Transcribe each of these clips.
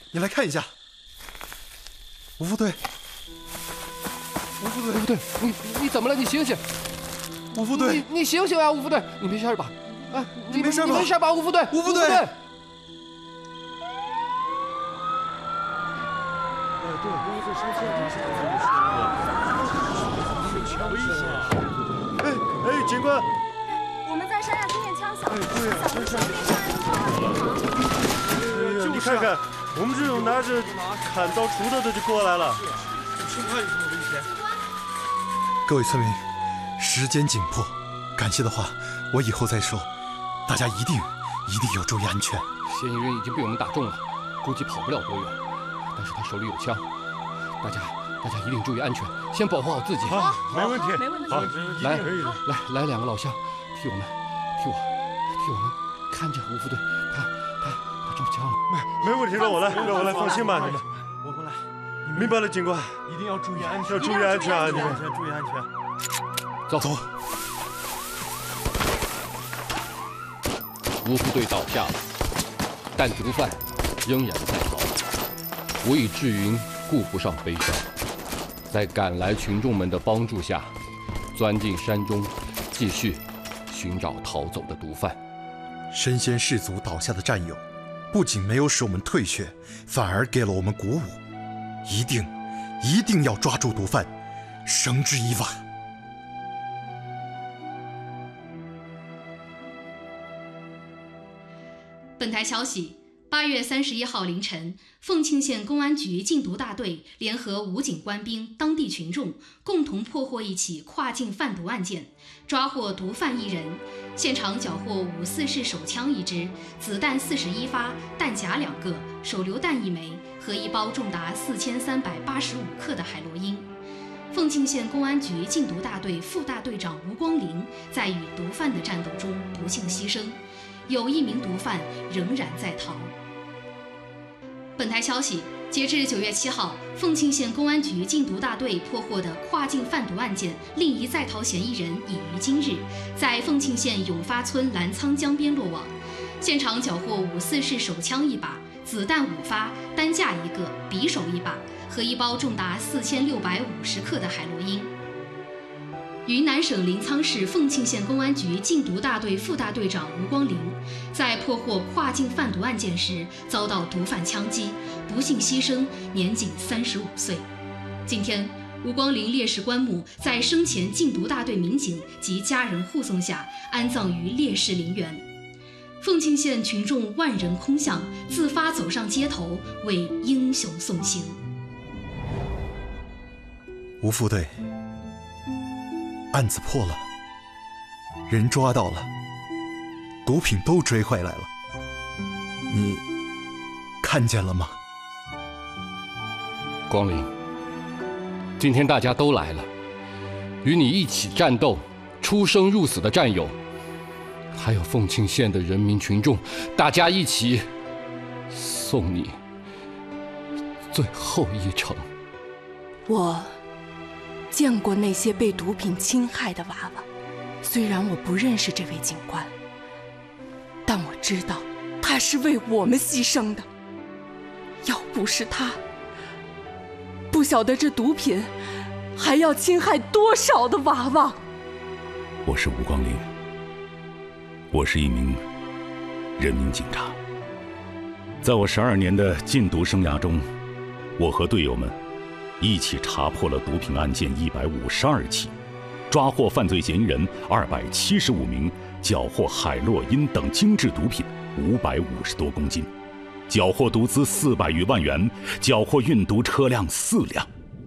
你来看一下。吴副队，吴副队， 你怎么了？你醒醒！ 吴副队， 你醒醒啊，吴副队，你没事吧？啊， 你没事吧？ 你没事吧，吴副队？ 吴副队。 哎，警官， 我们在山上听见枪响， 对呀， 小心身边杀人犯哎呀，你看看，我们这种拿着砍刀锄头的就过来了。 生怕有什么危险。 各位村民，时间紧迫，感谢的话我以后再说，大家一定要注意安全。 嫌疑人已经被我们打中了，估计跑不了多远，但是他手里有枪，大家一定注意安全，先保护好自己。 好，没问题， 没问题。 好， 来，两个老乡，替我们看着吴副队，他中枪了。 没问题，让我来，放心吧，你们。 我们来， 明白了，警官， 一定要注意安全， 要注意安全啊！你们注意安全。 走。吴副队倒下了，但毒贩仍然在逃。我与志云顾不上悲伤，在赶来群众们的帮助下，钻进山中，继续寻找逃走的毒贩。 身先士卒倒下的战友，不仅没有使我们退却，反而给了我们鼓舞。一定要抓住毒贩，绳之以法。 本台消息：8月31号凌晨，凤庆县公安局禁毒大队联合武警官兵、当地群众共同破获一起跨境贩毒案件，抓获毒贩1人，现场缴获5.4式手枪1支、子弹41发、弹夹2个、手榴弹1枚和一包重达4385克的海洛因。凤庆县公安局禁毒大队副大队长吴光林在与毒贩的战斗中不幸牺牲，有1名毒贩仍然在逃。本台消息，截至9月7号，凤庆县公安局禁毒大队破获的跨境贩毒案件另一在逃嫌疑人已于今日在凤庆县永发村澜沧江边落网，现场缴获5.4式手枪1把、子弹5发、担架1个、匕首1把和一包重达4650克的海洛因。云南省临沧市凤庆县公安局禁毒大队副大队长吴光林，在破获跨境贩毒案件时遭到毒贩枪击，不幸牺牲，年仅35岁。今天，吴光林烈士棺木在生前禁毒大队民警及家人护送下安葬于烈士陵园。凤庆县群众万人空巷，自发走上街头为英雄送行。 吴副队，案子破了，人抓到了，毒品都追回来了，你看见了吗？ 光林，今天大家都来了，与你一起战斗、出生入死的战友，还有凤庆县的人民群众，大家一起送你最后一程。 我见过那些被毒品侵害的娃娃，虽然我不认识这位警官，但我知道他是为我们牺牲的。要不是他，不晓得这毒品还要侵害多少的娃娃。 我是吴光林，我是一名人民警察。在我12年的禁毒生涯中，我和队友们一起查破了毒品案件152起，抓获犯罪嫌疑人275名，缴获海洛因等精制毒品550多公斤，缴获毒资400余万元，缴获运毒车辆4辆。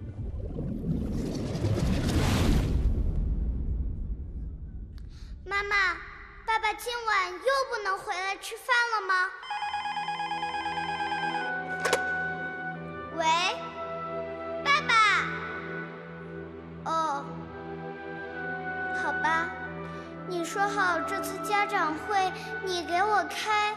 妈妈，爸爸今晚又不能回来吃饭了吗？喂，爸爸。哦，好吧，你说好这次家长会你给我开。